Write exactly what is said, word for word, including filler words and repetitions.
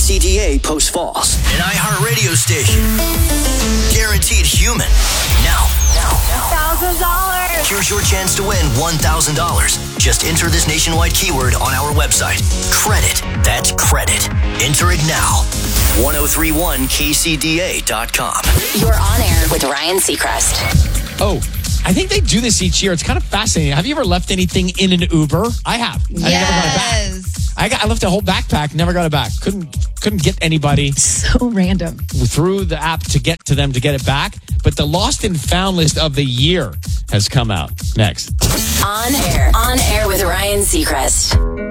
C D A Post Falls. An iHeartRadio station. Guaranteed human. Now, now, now. one thousand dollars. Here's your chance to win one thousand dollars. Just enter this nationwide keyword on our website. Credit. That's credit. Enter it now. ten thirty-one K C D A dot com. You're on air with Ryan Seacrest. Oh, I think they do this each year. It's kind of fascinating. Have you ever left anything in an Uber? I have. I never got it back. Yes. I got. I left a whole backpack. Never got it back. Couldn't. Couldn't get anybody So random. through the app to get to them to get it back. But the lost and found list of the year has come out. Next. On air. On air with Ryan Seacrest.